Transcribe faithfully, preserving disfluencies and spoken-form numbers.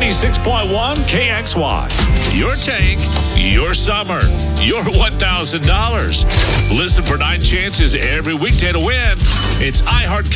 ninety-six point one K X Y. Your tank, your summer, your one thousand dollars. Listen for nine chances every weekday to win. It's iHeart